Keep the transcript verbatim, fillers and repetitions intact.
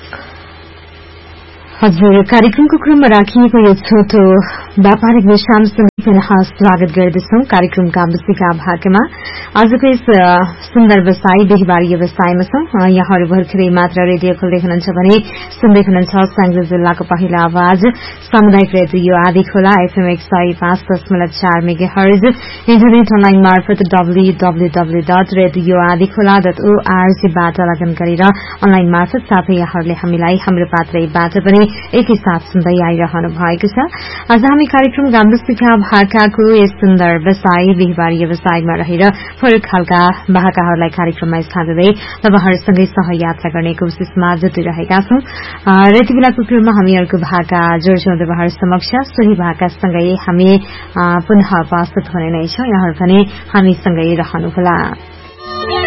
हजुर, कार्यक्रमको क्रममा राखिएको यो छोटो व्यापारिक विश्रामसँगै पुनः स्वागत गर्दछौं कार्यक्रमका विषयका भागमा। आजको यस सुन्दर व्यवसाय बिहिबारी व्यवसायमा छौं। यहाँहरू भर्खरै मात्र रेडियो खोल्दै हुनुहुन्छ भने सुन्दै हुनुहुन्छ स्याङ्जा जिल्लाको पहिलो आवाज सामुदायिक रेडियो आदि खोला एफएम एक सय पाँच दशमलव चार मेगा हर्ज, इन्टरनेट अनलाइन मार्फत W W W dot radio आदि खोला डट ओआरजीबाट लगन गरेर अनलाइन मार्फत साथै यहाँहरूले हामीलाई हाम्रो पात्रैबाट पनि एकैसाथ सुन्दै आइरहनु भएको छ। आज हामी कार्यक्रम गाम्रो शिक्षा भाकाको यस सुन्दर व्यवसाय बिहिबारी व्यवसायमा रहेर फरक खालका भाकाहरूलाई कार्यक्रममा स्थान दिँदै तपाईहरुसँगै सहयात्रा गर्ने कोसिसमा जुटिरहेका छौं। र यति बेलाको क्रममा हामी अर्को भाका जोड्छौं तपाईहरु समक्ष। सोही भाकासँगै हामी पुनः उपस्थित हुने नै छौं। यहाँहरू पनि हामीसँगै रहनुहोला।